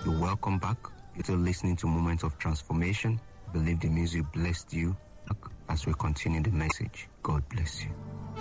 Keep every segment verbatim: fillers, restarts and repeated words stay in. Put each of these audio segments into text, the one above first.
You're welcome back. You're still listening to Moments of Transformation. I believe the music blessed you. As we continue the message, God bless you.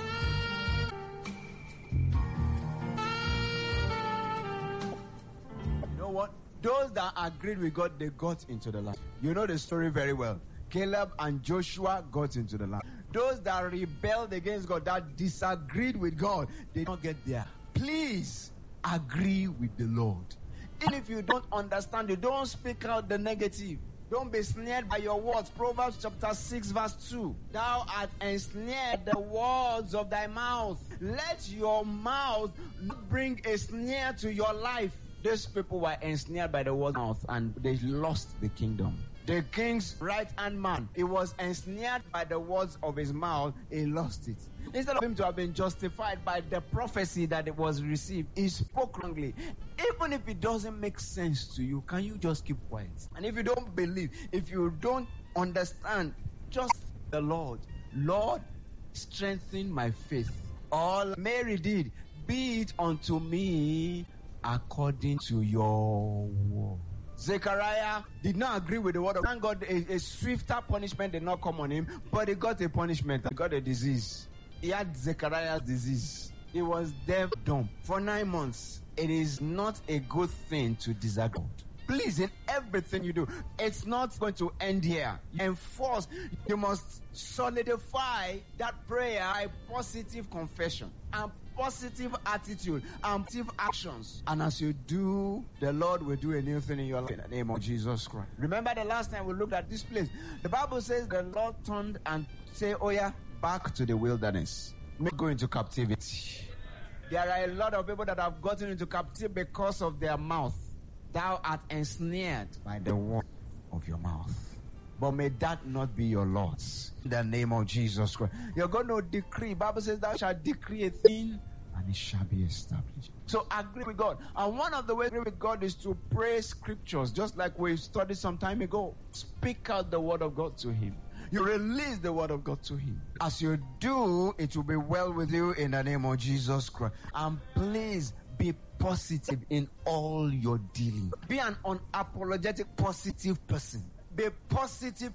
You know what? Those that agreed with God, they got into the land. You know the story very well. Caleb and Joshua got into the land. Those that rebelled against God, that disagreed with God, they don't get there. Please agree with the Lord. Even if you don't understand, you don't speak out the negative. Don't be snared by your words. Proverbs chapter six verse two. Thou art ensnared the words of thy mouth. Let your mouth not bring a snare to your life. These people were ensnared by the word mouth and they lost the kingdom. The king's right-hand man, he was ensnared by the words of his mouth, he lost it. Instead of him to have been justified by the prophecy that it was received, he spoke wrongly. Even if it doesn't make sense to you, can you just keep quiet? And if you don't believe, if you don't understand, just the Lord. Lord, strengthen my faith. All Mary did, be it unto me according to your word. Zechariah did not agree with the word of God. Thank God a, a swifter punishment did not come on him, but he got a punishment. He got a disease. He had Zechariah's disease. He was deaf, dumb for nine months. It is not a good thing to disagree. Please, in everything you do, it's not going to end here. Enforce, you must solidify that prayer by positive confession and positive attitude and positive actions. And as you do, the Lord will do a new thing in your life in the name of Jesus Christ. Remember the last time we looked at this place. The Bible says the Lord turned and said, oh yeah, back to the wilderness. Not go into captivity. There are a lot of people that have gotten into captivity because of their mouth. Thou art ensnared by the word of your mouth. But may that not be your loss. In the name of Jesus Christ. You're going to decree. Bible says thou shalt decree a thing and it shall be established. So agree with God. And one of the ways to agree with God is to pray scriptures. Just like we studied some time ago. Speak out the word of God to him. You release the word of God to him. As you do, it will be well with you in the name of Jesus Christ. And please be positive in all your dealing. Be an unapologetic positive person. Be positive.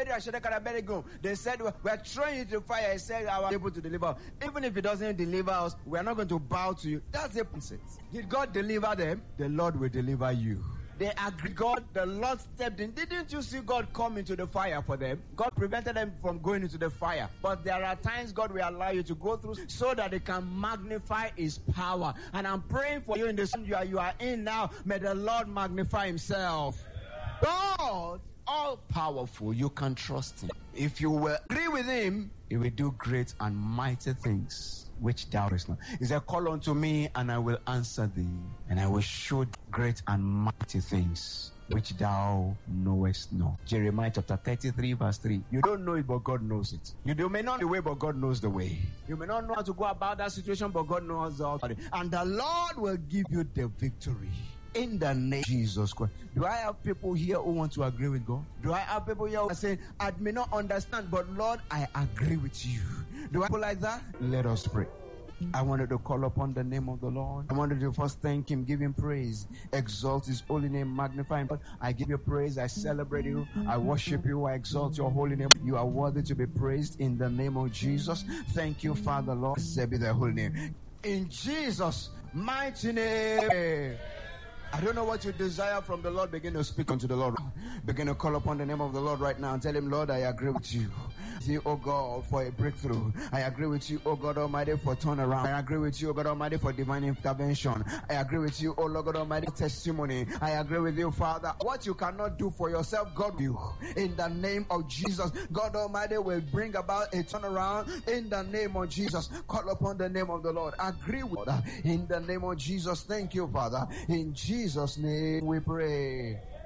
They said, we're throwing you to the fire. He said, I was able to deliver. Even if he doesn't deliver us, we're not going to bow to you. That's the concept. Did God deliver them? The Lord will deliver you. They agreed. God, the Lord stepped in. Didn't you see God come into the fire for them? God prevented them from going into the fire. But there are times God will allow you to go through so that He can magnify His power. And I'm praying for you in the season you are, you are in now. May the Lord magnify Himself. God, all powerful, you can trust Him. If you will agree with Him, He will do great and mighty things which thou knowest not. He said, call unto me and I will answer thee, and I will show great and mighty things which thou knowest not. Jeremiah chapter thirty-three verse three. You don't know it, but God knows it. You do, may not know the way, but God knows the way. You may not know how to go about that situation, but God knows all about it. And the Lord will give you the victory. In the name of Jesus Christ. Do I have people here who want to agree with God? Do I have people here who are saying, I may not understand, but Lord, I agree with you? Do I have people like that? Let us pray. I wanted to call upon the name of the Lord. I wanted to first thank Him, give Him praise, exalt His holy name, magnify Him. But I give you praise, I celebrate you, I worship you, I exalt your holy name. You are worthy to be praised in the name of Jesus. Thank you, Father, Lord. Blessed be thy holy name. In Jesus' mighty name. I don't know what you desire from the Lord. Begin to speak unto the Lord. Begin to call upon the name of the Lord right now and tell Him, Lord, I agree with you. See, oh God, for a breakthrough. I agree with you, oh God Almighty, for turnaround. I agree with you, oh God Almighty, for divine intervention. I agree with you, oh Lord God Almighty, testimony. I agree with you, Father. What you cannot do for yourself, God will you. In the name of Jesus, God Almighty will bring about a turnaround. In the name of Jesus, call upon the name of the Lord. Agree with God. In the name of Jesus, thank you, Father. In Jesus' name we pray.